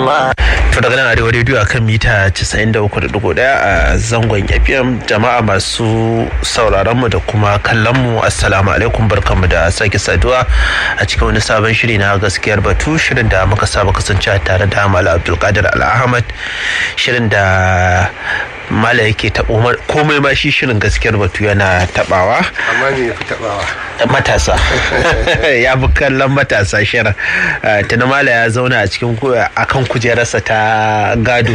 Allah. To daga nan Arewa Radio akan mita 93.1 a zangon FM. Jama'a masu sauraron mu da kuma kallon mu, assalamu alaikum, barkanmu da sake saduwa a cikin wani sabon shiri na gaskiyar batu, shirin da muka saba kasance tare da Malam Abdulkadir Al-Ahmad, shirin da Mala yake taɓo komai ma shi shirin gaskiyar batu yana taɓawa. Amma me ya fi taɓawa? Matasa. Ya fi kallon matasa shirin. Tuna Mala ya zauna a cikin akan kujerarsa ta gado.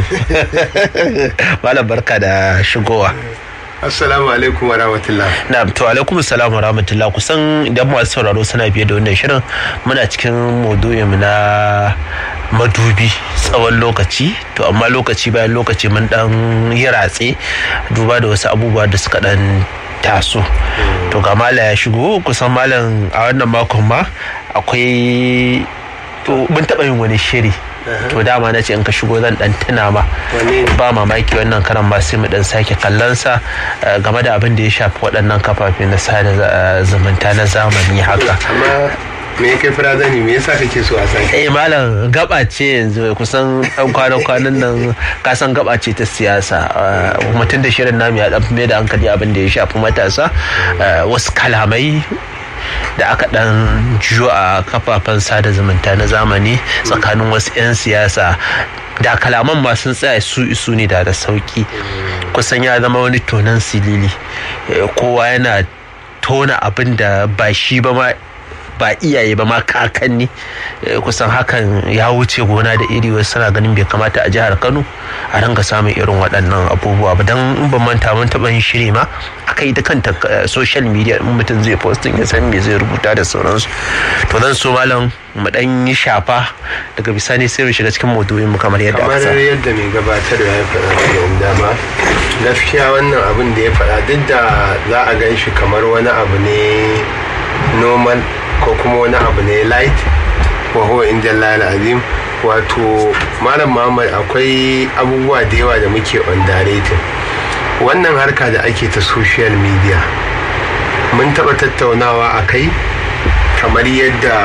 Mala barka da shigowa. Assalamu alaikum wa rahmatullah. Na'am, to alaikum assalam wa rahmatullah. Kusan idan masu sauraro suna biye da wannan shirin, muna cikin maudu'in na madubi tsawon lokaci, to amma lokaci bayan lokaci mun dan yi ratse duba da wasu abubuwa da suka dan taso. To ga Mala ya shigo, kusan Malam a wannan makon ma akwai mun taɓa yin wani shiri. To dama na ce in ka shigo zan dan tuna ma, ba mamaki wannan karan ma sai mu dan sake kallonsa game da abin da ya shafi waɗannan kafafe na sada zumunta na zamani haka. Amma me kai firazani, me yasa kake so a sake? Malam, gaba ce yanzu kusan ɗan kwanan nan ka san gaba ce ta siyasa. Mutum da shirin namu ya dan mai da hankali abin da ya shafi matasa, wasu kalamai da aka dan jiyo a kafafen sada zumunta na zamani tsakanin wasu 'yan siyasa, da kalaman ma sun tsaya su ne da sauki. Kusan ya zama wani tonan silili, kowa yana tona abin da ba shi ba ma, ba iyaye ba ma kakanni. Kusan hakan ya wuce gona da iri. Wasu suna ganin bai kamata a jihar Kano a ranga samun irin waɗannan abubuwa ba, don in ban manta mun taɓa yin shiri ma aka yi ta kanta social media, in mutum zai posting ya san me zai rubuta da sauransu. To zan so Malam mu dan yi shafa, daga bisani sai mu shiga cikin maudu'in mu kamar yadda aka kamar yadda mai gabatar ya faɗa da dama. Gaskiya wannan abin da ya faɗa, duk da za a gan shi kamar wani abu ne normal ko kuma wani abu ne light, wa huwa inda Allah azim. Wato Malam Muhammad, akwai abubuwa da yawa da muke underrated. Wannan harka da ake ta social media mun taɓa tattaunawa a kai, kamar yadda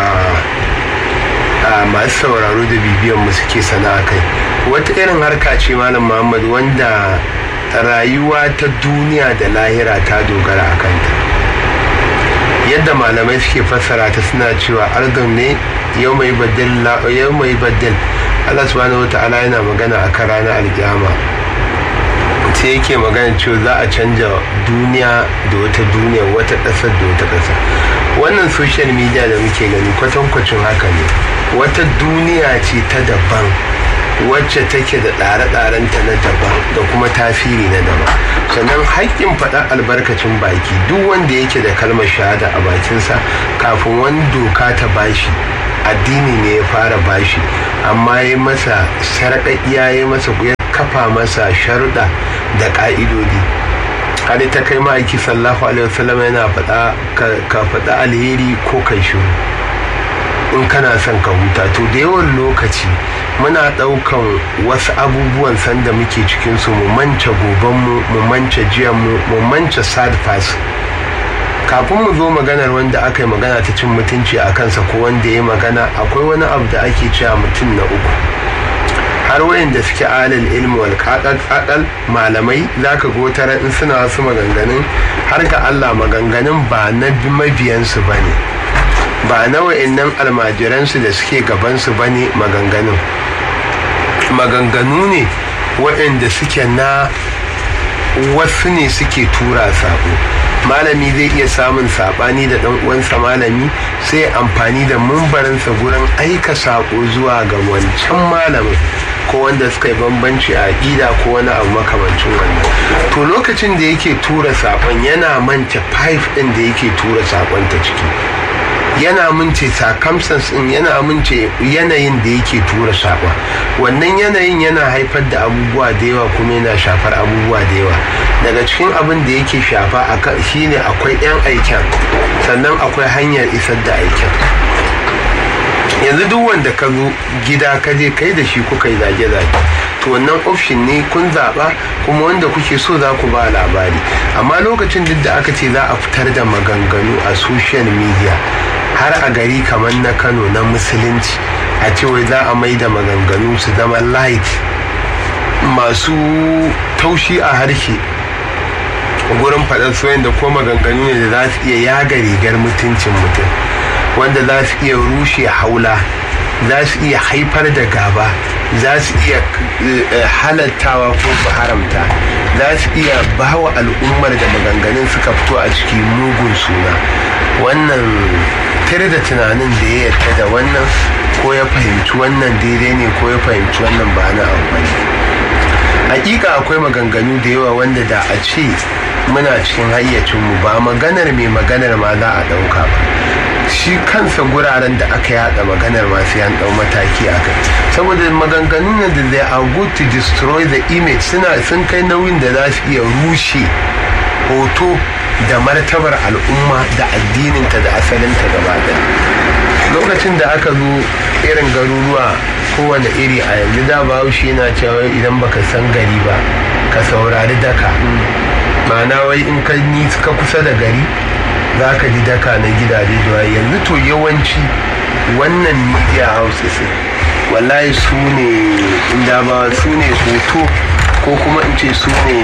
masu sauraro da bibiyan mu suke sana a kai. Wata irin harka ce Malam Muhammad wanda rayuwa ta duniya da lahira ta dogara a kanta. Yadda malamai suke fassara ta suna cewa ardun ne yau mai baddil. Allah subhanahu wa ta'ala yana magana a kan ranar alkiyama, sai yake magana cewa za a canja duniya da wata duniya, wata ƙasar da wata ƙasa. Wannan social media da muke gani kwatankwacin haka ne. Wata duniya ce ta daban wacce take da tsare-tsarenta na daban da kuma tasiri na daban. Sannan haƙƙin faɗa albarkacin baki, duk wanda yake da kalmar shahada a bakinsa, kafin wani doka ta bashi, addini ne ya fara bashi, amma ya masa sarƙaƙiya, ya masa ya kafa masa sharuɗa da ƙa'idodi. Har ta kai ma'aiki sallallahu alaihi wasallam yana faɗa ka faɗa alheri ko kai shiru in kana son ka huta. To da yawan lokaci muna ɗaukan wasu abubuwan sanda muke cikinsu mu mance gobanmu, mu mance jiyanmu, mu mance sad pass. Kafin mu zo maganar wanda aka yi magana ta cin mutunci a kansa ko wanda ya magana, akwai wani abu da ake cewa mutum na uku. Har wayanda suke alal ilmi wal kakal malamai, zaka ga wata in suna wasu maganganun, har ga Allah maganganun ba na mabiyansu bane, ba na wa'annan almajiransu da suke gabansu ba ne. Maganganu ne waɗanda suke na wasu ne suke tura sabo. Malami zai iya samun saɓani da ɗan uwansa malami, sai amfani da mumbarinsa gurin aika sako zuwa ga wancan malamin ko wanda suka yi bambanci a aƙida ko wani abu makamancin wannan. To lokacin da yake tura saƙon yana manta pipe ɗin da yake tura saƙon ta ciki, yana amince circumstance din, yana amince yanayin da yake tura saƙon. Wannan yanayin yana haifar da abubuwa da yawa, kuma yana shafar abubuwa da yawa. Daga cikin abin da yake shafa shine akwai 'yan aiken, sannan akwai hanyar isar da aiken. Yanzu duk wanda ka zo gida ka je kai da shi kuka yi zage-zage, to wannan option ne kun zaɓa, kuma wanda kuke so za ku ba labari. Amma lokacin duk da aka ce za a fitar da maganganu a social media, har a gari kamar na Kano na musulunci a ce wai za a mai da maganganu su zama light masu taushi a harshe gurin faɗar soyin da ko maganganu ne da za su iya yaga rigar mutuncin mutum, wanda za su iya rushe haula, za su iya haifar da gaba, za su iya halattawa ko su haramta, za su iya ba wa al'ummar da maganganun suka fito a ciki mugun suna. Wannan tare da tunanin da ya yarda da wannan ko ya fahimci wannan daidai ne ko ya fahimci wannan ba na amfani. Hakika akwai maganganu da yawa wanda da a ce muna cikin hayyacinmu ba maganar mai maganar ma za a ɗauka ba, shi kansa guraren da aka yada maganar masu yan dau mataki a kai, saboda maganganun da they are good to destroy the image sun kai nauyin da za su iya rushe hoto da martabar al'umma da addininta da asalinta gaba ɗaya. Lokacin da aka zo irin garuruwa kowane iri a yanzu, da bahaushe yana cewa idan baka san gari ba ka saurari daka, ma'ana wai in ka kusa da gari za ka ji daka na gidaje da yanzu. To yawanci wannan media houses wallahi su ne inda ba su ne hoto ko kuma in ce su ne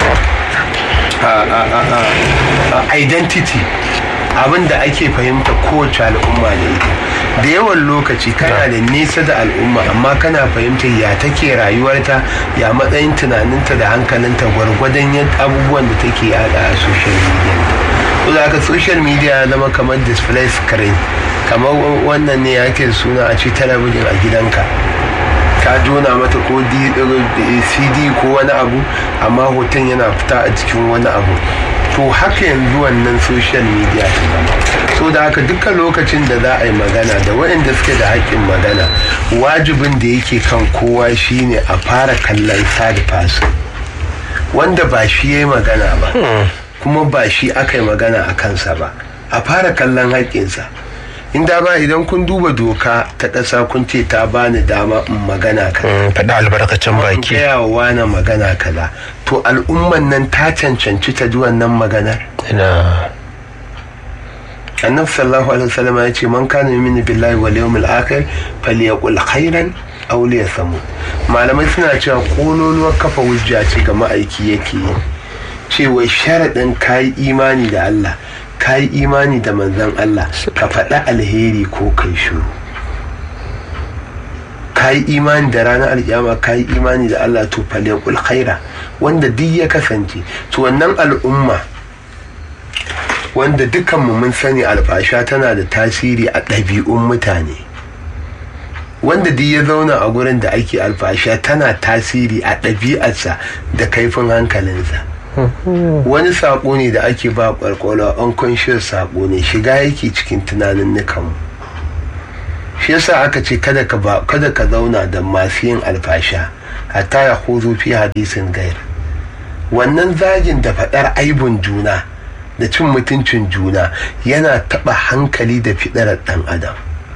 identity, abin da ake fahimta kowace al'umma ne ita. Da yawan lokaci kana da nesa da al'umma amma kana fahimtar ya take rayuwarta, ya matsayin tunaninta da hankalinta gwargwadon yadda abubuwan da take yada a social media. Ka social media ya zama kamar display screen, kamar wannan ne yake suna a ci talabijin a gidanka, ka jona mata ko cd ko wani abu amma hoton yana fita a cikin wani abu. To haka yanzu wannan social media ta zama. So da haka dukkan lokacin da za a yi magana da waɗanda suke da haƙƙin magana, wajibin da yake kan kowa shine a fara kallon third person wanda ba shi ya yi magana ba kuma ba shi aka yi magana a kansa ba, a fara kallon haƙƙinsa. Inda ba idan kun duba doka ta ƙasa kun ce ta bani dama in magana kaza, faɗa albarkacin baki, gaya wa wani magana kaza, to al'umman nan ta cancanci ta ji wannan magana. Annabi sallallahu alaihi wasallam ya ce man kana yu'minu billahi wal yawmil akhir falyaqul khairan aw liyasmut. Malamai suna cewa kololuwar kafa hujja ce ga ma'aiki yake yi cewa sharaɗin kayi imani da Allah, kayi imani da manzon Allah, ka faɗa alheri ko kai shiru. Kayi imani da ranar alƙiyama, kayi imani da Allah, to falyaqul khaira, wanda duk ya kasance to wannan al'umma wanda dukanmu mun sani alfasha tana da tasiri a ɗabi'un mutane, wanda duk ya zauna a gurin da ake alfasha tana tasiri a ɗabi'arsa da kaifin hankalinsa. Wani saƙo ne da ake ba ƙwarƙwala, unconscious saƙo ne, shiga yake cikin tunanin nukanmu. Shi yasa aka ce kada ka zauna da masu yin alfasha hatta ya huzu fi hadisin gair. Wannan zagin da faɗar aibun juna da cin mutuncin juna yana taɓa hankali da fiɗarar ɗan adam,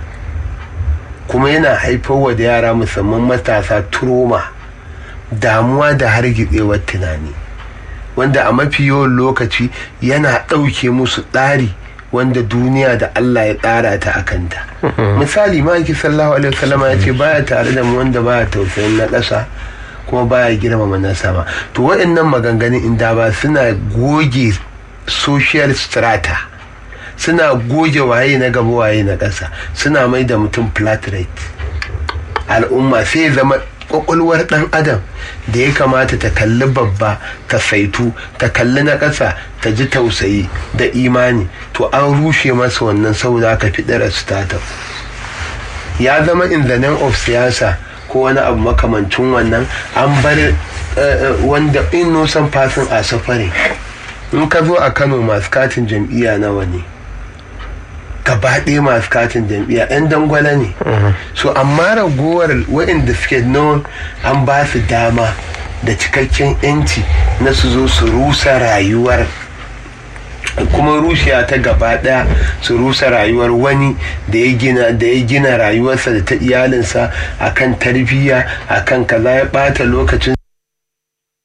kuma yana haifarwa da yara musamman matasa turoma, damuwa da hargitsewar tunani, wanda a mafi yawan lokaci yana ɗauke musu tsari wanda duniya da Allah ya tsara ta a kanta. Misali ma'aiki sallallahu alaihi wasallam ya ce baya tare da mu wanda baya tausayin na ƙasa kuma baya girmama na sama. To waɗannan maganganun inda ba suna goge social strata, suna goge waye na gaba waye na ƙasa, suna mai da mutum flat rate. Al'umma sai zama kwakwalwar ɗan adam da ya kamata ta kalli babba ta saitu, ta kalli na ƙasa ta ji tausayi da imani, to an rushe masa wannan saboda aka fi ɗara startup. Ya zama in the name of siyasa ko wani abu makamancin wannan, an bar wanda innocent person a suffering. In ka zo a Kano masu katin jam'iyya nawa ne? Gaba ɗaya masu katin jam'iyya 'yan dangwala ne. So amma ragowar waɗanda suke known an ba su dama da cikakken 'yanci na su zo su rusa rayuwar, kuma rushiya ta gaba ɗaya, su rusa rayuwar wani da ya gina rayuwarsa da ta iyalinsa akan tarbiyya, akan kaza, ya ɓata lokacin